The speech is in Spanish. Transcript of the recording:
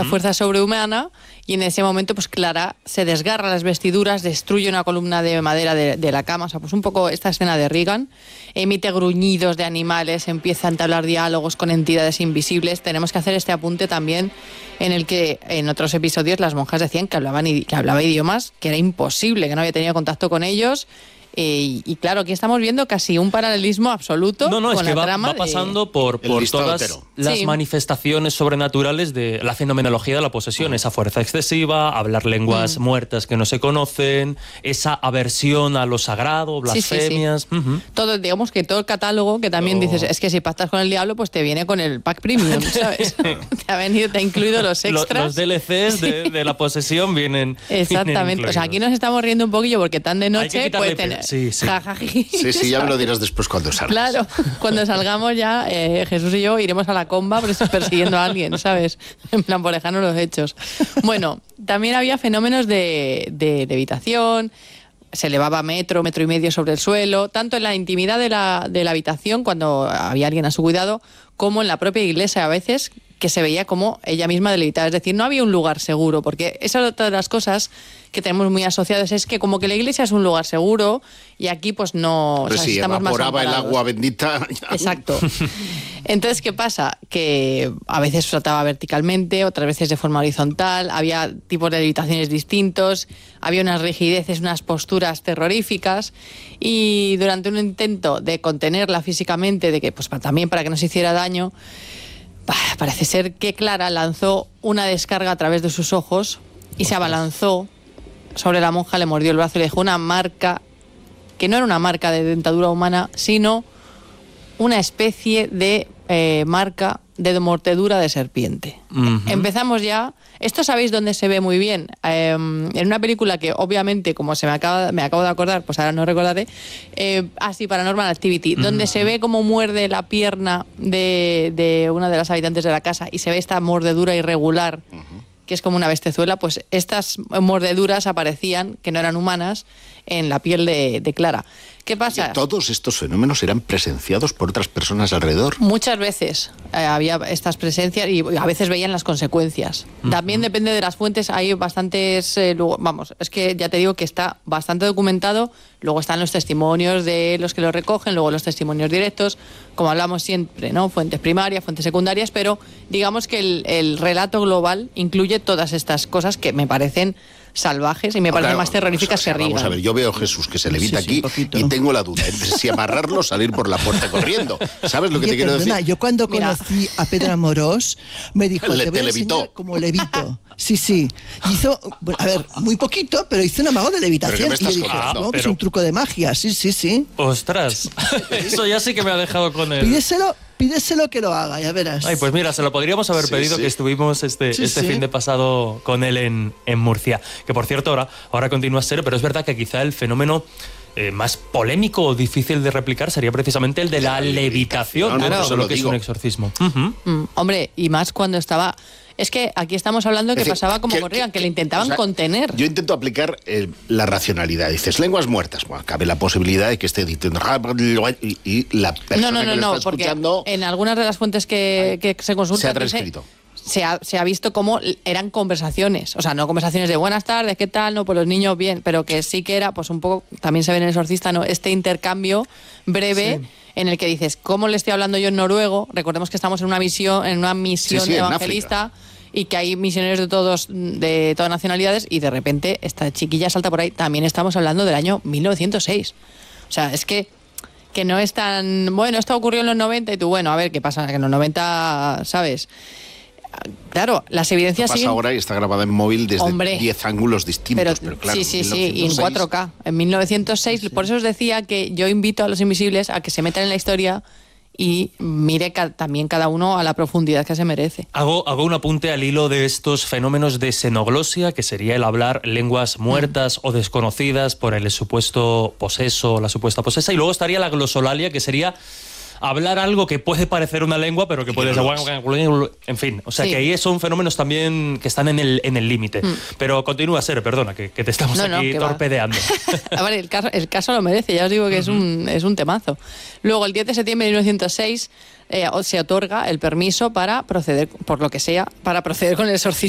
esta fuerza sobrehumana, y en ese momento pues Clara se desgarra las vestiduras, destruye una columna de madera de la cama, o sea, pues un poco esta escena de Regan, emite gruñidos de animales, empieza a entablar diálogos con entidades invisibles. Tenemos que hacer este apunte también, en el que en otros episodios las monjas decían que hablaba idiomas, que era imposible, que no había tenido contacto con ellos. Y claro, aquí estamos viendo casi un paralelismo absoluto con es que la trama va pasando por todas las manifestaciones sobrenaturales de la fenomenología de la posesión, esa fuerza excesiva, hablar lenguas muertas que no se conocen, esa aversión a lo sagrado, blasfemias. Todo, digamos que todo el catálogo, que también dices, es que si pactas con el diablo, pues te viene con el pack premium, ¿sabes? te ha incluido los extras. Los DLCs de la posesión vienen. Exactamente. Vienen, o sea, aquí nos estamos riendo un poquillo porque tan de noche puede tener. Sí, ya me lo dirás después cuando salgas. Claro, cuando salgamos ya, Jesús y yo iremos a la comba persiguiendo a alguien, ¿sabes? En plan, por lejanos los hechos. Bueno, también había fenómenos de levitación, se elevaba metro y medio sobre el suelo, tanto en la intimidad de la habitación, cuando había alguien a su cuidado, como en la propia iglesia a veces, que se veía como ella misma levitaba. Es decir, no había un lugar seguro, porque esa es otra de las cosas que tenemos muy asociadas, es que como que la iglesia es un lugar seguro y aquí pues no... Pues sí, evaporaba el agua bendita. Exacto. Entonces, ¿qué pasa? Que a veces flotaba verticalmente, otras veces de forma horizontal, había tipos de levitaciones distintos, había unas rigideces, unas posturas terroríficas, y durante un intento de contenerla físicamente, de que pues también para que no se hiciera daño, parece ser que Clara lanzó una descarga a través de sus ojos y se abalanzó sobre la monja, le mordió el brazo y le dejó una marca que no era una marca de dentadura humana, sino una especie de marca de mordedura de serpiente. Empezamos ya. Esto sabéis dónde se ve muy bien. En una película que obviamente, como me acabo de acordar, pues ahora no recordaré, Paranormal Activity, donde se ve cómo muerde la pierna de una de las habitantes de la casa y se ve esta mordedura irregular, que es como una bestezuela. Pues estas mordeduras aparecían, que no eran humanas, en la piel de Clara. ¿Qué pasa? ¿Y todos estos fenómenos eran presenciados por otras personas alrededor? Muchas veces había estas presencias y a veces veían las consecuencias. También depende de las fuentes. Hay bastantes... es que ya te digo que está bastante documentado. Luego están los testimonios de los que lo recogen, luego los testimonios directos, como hablamos siempre, ¿no? Fuentes primarias, fuentes secundarias, pero digamos que el relato global incluye todas estas cosas que me parecen salvajes y me parecen más terroríficas que Regan. Vamos a ver, yo veo a Jesús que se levita aquí y tengo la duda entre si amarrarlo o salir por la puerta corriendo. ¿Sabes lo que te quiero decir? Yo cuando conocí a Pedro Amorós me dijo, te voy a levitó. enseñar cómo levito. Sí. Hizo, a ver, muy poquito, pero hizo un amago de levitación. ¿Pero qué me estás y dije, contando? es un truco de magia, sí. ¡Ostras! Eso ya sí que me ha dejado con él. Pídeselo que lo haga, ya verás. Ay, pues mira, se lo podríamos haber pedido, que estuvimos este fin de pasado con él en Murcia. Que por cierto, ahora continúa a ser, pero es verdad que quizá el fenómeno más polémico o difícil de replicar sería precisamente el de la levitación. Claro, eso es lo que es un exorcismo. Hombre, y más cuando estaba... Es que aquí estamos hablando de que pasaba como con Regan, que le intentaban contener. Yo intento aplicar la racionalidad. Dices, lenguas muertas. Bueno, cabe la posibilidad de que esté diciendo... Y la persona que lo está escuchando... En algunas de las fuentes que se consultan... Se ha transcrito. Se ha visto como eran conversaciones, o sea, no conversaciones de buenas tardes, ¿qué tal? No, pues los niños bien, pero que sí que era, pues un poco, también se ve en El Exorcista, ¿no? Este intercambio breve en el que dices, ¿cómo le estoy hablando yo en noruego? Recordemos que estamos en una misión evangelista y que hay misioneros de todas nacionalidades, y de repente esta chiquilla salta por ahí. También estamos hablando del año 1906. O sea, es que no es tan... Bueno, esto ocurrió en los 90 y tú, bueno, a ver qué pasa, que en los 90, ¿sabes? Claro, las evidencias pasa ahora y está grabada en móvil desde 10 ángulos distintos. Pero claro, sí, y en 4K. En 1906, por eso os decía que yo invito a los invisibles a que se metan en la historia y mire también cada uno a la profundidad que se merece. Hago un apunte al hilo de estos fenómenos de xenoglosia, que sería el hablar lenguas muertas o desconocidas por el supuesto poseso o la supuesta posesa, y luego estaría la glosolalia, que sería hablar algo que puede parecer una lengua, pero que puede ser... En fin, o sea que ahí son fenómenos también que están en el límite. Pero continúa, Ser, perdona, que te estamos aquí torpedeando. A ver, el caso lo merece, ya os digo que es un temazo. Luego, el 10 de septiembre de 1906 se otorga el permiso para proceder, por lo que sea, para proceder con el exorcismo